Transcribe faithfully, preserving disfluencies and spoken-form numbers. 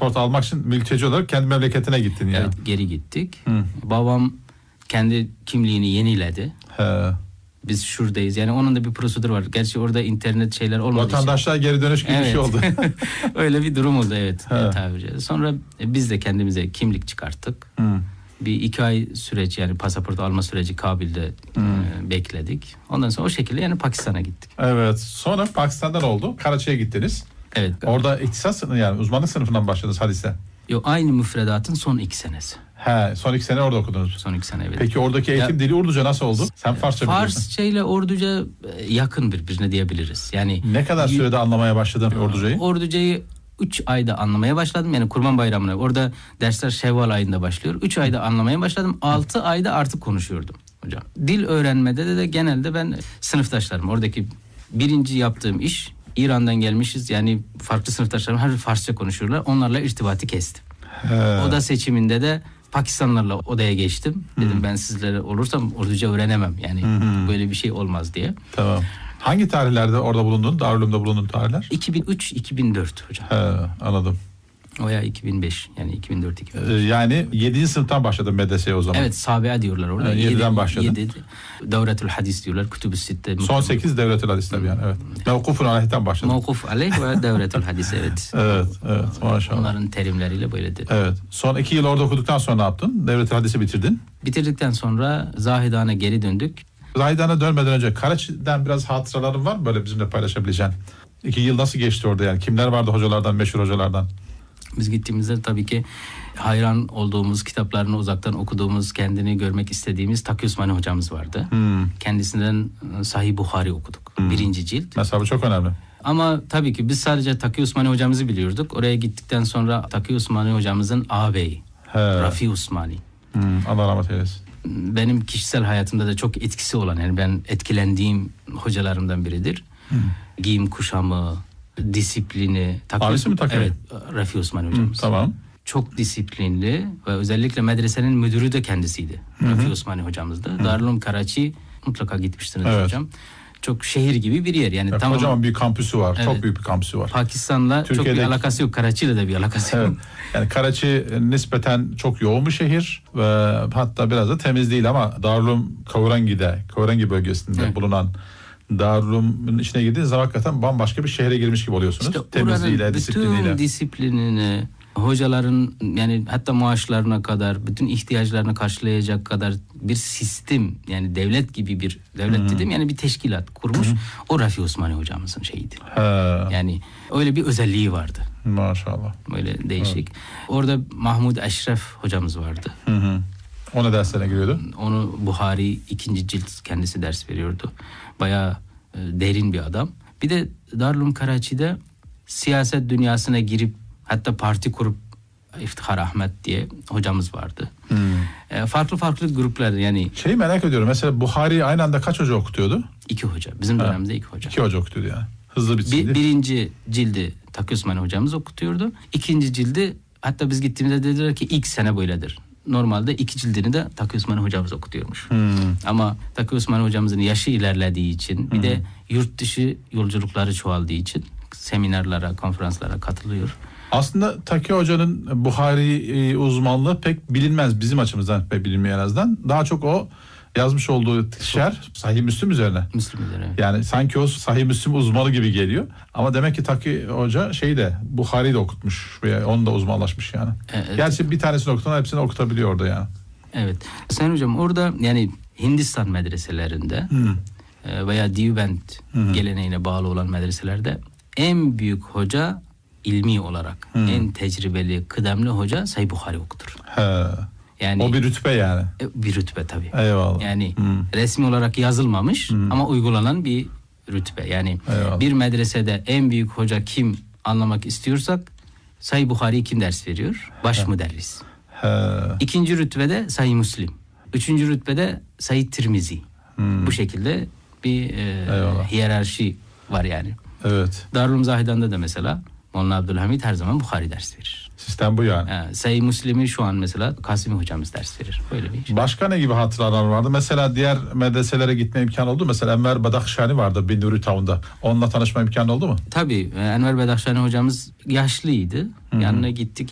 pasaport almak için mülteci olarak kendi memleketine gittin yani. Evet, geri gittik. Hı. Babam kendi kimliğini yeniledi. He. Biz şuradayız. Yani onun da bir prosedür var. Gerçi orada internet şeyler olmadığı için. Vatandaşlar geri dönüş gibi Evet. bir şey oldu. Öyle bir durum oldu, evet. He. Evet, tabirce. Sonra biz de kendimize kimlik çıkarttık. Hı. Bir iki ay süreç, yani pasaport alma süreci Kabil'de e, bekledik. Ondan sonra o şekilde yani Pakistan'a gittik. Evet. Sonra Pakistan'dan oldu. Karaçi'ye gittiniz. Evet. Orada ihtisas yani uzmanlık sınıfından başladınız hadise. Yo, aynı müfredatın son iki senesi. He, son iki sene orada okudunuz. Son iki sene, evet. Peki oradaki eğitim Ya, dili Urduca nasıl oldu? Sen Farsça biliyorsun. Farsça ile Orduca e, yakın birbirine diyebiliriz. Yani Ne kadar sürede anlamaya başladın Orducayı? Orducayı üç ayda anlamaya başladım. Yani Kurban Bayramı'na. Orada dersler Şevval ayında başlıyor. üç ayda anlamaya başladım. altı ayda artık konuşuyordum hocam. Dil öğrenmede de, de genelde ben sınıftaşlarım. Oradaki birinci yaptığım iş, İran'dan gelmişiz. Yani farklı sınıftaşlarım her Farsça konuşuyorlar. Onlarla irtibatı kestim. He. Oda seçiminde de Pakistanlılarla odaya geçtim. Dedim hmm. ben sizlere olursam Urduca öğrenemem. Yani hmm. böyle bir şey olmaz diye. Tamam. Hangi tarihlerde orada bulundun? Darülüm'de bulundun tarihler? iki bin üç iki bin dört hocam. He, anladım. O ya iki bin beş, yani iki bin dört iki bin beş. Ee, yani yedinci sınıftan başladın medreseye o zaman. Evet, Sabia diyorlar orada. Yani yediden başladın. yedi, Devretül Hadis diyorlar. Kütüb-ü Sitte. Son sekiz Devretül Hadis tabii yani, evet. Mevkufun aleyhten başladın. Mevkuf aleyh ve Devretül Hadis, evet. Evet, evet, maşallah. Onların terimleriyle böyledir. Evet. Son iki yıl orada okuduktan sonra ne yaptın? Devretül Hadis'i bitirdin. Bitirdikten sonra Zahidan'a geri döndük. Zahidan'a dönmeden önce Karaçi'den biraz hatıraların var mı böyle bizimle paylaşabileceğin? İki yıl nasıl geçti orada yani? Kimler vardı hocalardan, meşhur hocalardan? Biz gittiğimizde tabii ki hayran olduğumuz, kitaplarını uzaktan okuduğumuz, kendini görmek istediğimiz Taki Osmani hocamız vardı. Hmm. Kendisinden Sahih Buhari okuduk. Hmm. Birinci cilt. Mesela bu çok önemli. Ama tabii ki biz sadece Taki Osmani hocamızı biliyorduk. Oraya gittikten sonra Taki Osmani hocamızın ağabeyi Rafi Osmani. Hmm. Allah rahmet eylesin. Benim kişisel hayatımda da çok etkisi olan, yani ben etkilendiğim hocalarımdan biridir. Hmm. Giyim kuşamı, disiplini. Abisi mi Taki? Evet, Rafi Osmani hocamız. Hmm, tamam. Çok disiplinli ve özellikle medresenin müdürü de kendisiydi. Hı-hı. Rafi Osmani hocamız da. Darülüm Karaçi mutlaka gitmiştiniz, evet, hocam. Çok şehir gibi bir yer. Yani evet, tamam. Kocaman bir kampüsü var. Evet. Çok büyük bir kampüsü var. Pakistan'la Türkiye'de çok bir alakası yok. Karaçi ile de bir alakası yok. Evet. Yani Karaçi nispeten çok yoğun bir şehir ve hatta biraz da temiz değil ama Darülüm Kavurangi'de, Kavurangi bölgesinde, evet, bulunan Darülüm'ün içine girdiğiniz zaman hakikaten bambaşka bir şehre girmiş gibi oluyorsunuz. İşte temizliğiyle, disipliniyle. Bütün disiplinini, hocaların yani hatta maaşlarına kadar, bütün ihtiyaçlarını karşılayacak kadar bir sistem, yani devlet gibi bir devlet hmm. dedim yani bir teşkilat kurmuş. Hmm. O Rafi Osmani hocamızın şeyiydi. He. Yani öyle bir özelliği vardı. Maşallah. Böyle değişik. Evet. Orada Mahmud Eşref hocamız vardı. Hı hı. O ne derslerine giriyordu? Onu Buhari ikinci cilt kendisi ders veriyordu. Bayağı e, derin bir adam. Bir de Darülüm Karaçi'de siyaset dünyasına girip hatta parti kurup İftihar Ahmet diye hocamız vardı. Hmm. E, farklı farklı gruplar yani. Şeyi merak ediyorum. Mesela Buhari aynı anda kaç hoca okutuyordu? İki hoca. Bizim ha. dönemimizde iki hoca. İki hoca okutuyordu yani. Hızlı bitsin bir, Birinci cildi Taki Osmani hocamız okutuyordu. İkinci cildi hatta biz gittiğimizde dediler ki ilk sene böyledir. Normalde iki cildini de Taki Osmani hocamız okutuyormuş. Hmm. Ama Taki Osmani hocamızın yaşı ilerlediği için bir hmm. de yurt dışı yolculukları çoğaldığı için seminerlara, konferanslara katılıyor. Aslında Taki Hoca'nın Buhari uzmanlığı pek bilinmez bizim açımızdan, pek bilinmiyor en azından. Daha çok o yazmış olduğu şer Sahih Müslim üzerine. Müslim üzerine. Yani sanki o Sahih Müslim uzmanı gibi geliyor. Ama demek ki Taki Hoca şeyi de Buhari'yi de okutmuş ve onu da uzmanlaşmış yani. Evet. Gerçi bir tanesini okutan hepsini okutabiliyor orada yani. Evet. Sayın hocam orada yani Hindistan medreselerinde hmm. veya Deoband hmm. geleneğine bağlı olan medreselerde en büyük hoca ilmi olarak hmm. en tecrübeli, kıdemli hoca Sahih Buhari okutur. He. Yani o bir rütbe yani. Bir rütbe tabii. Eyvallah. Yani hmm. resmi olarak yazılmamış hmm. ama uygulanan bir rütbe. Yani eyvallah. Bir medresede en büyük hoca kim anlamak istiyorsak Sahih Buhari kim ders veriyor? Baş He. müderris. He. İkinci rütbede Sahih Müslim. Üçüncü rütbede Sahih Tirmizi. Hmm. Bu şekilde bir e, hiyerarşi var yani. Evet. Darülüm Zahidan'da da mesela Molla Abdülhamid her zaman Buhari ders verir. Sistem bu yani. Ee, Sahih Müslim'i şu an mesela Kasimi hocamız ders verir. Böyle bir şey. Başka ne gibi hatıralar vardı? Mesela diğer medreselere gitme imkanı oldu mu? Mesela Enver Badakşani vardı Binduri Town'da. Onunla tanışma imkanı oldu mu? Tabii. Enver Badakşani hocamız yaşlıydı. Hı-hı. Yanına gittik.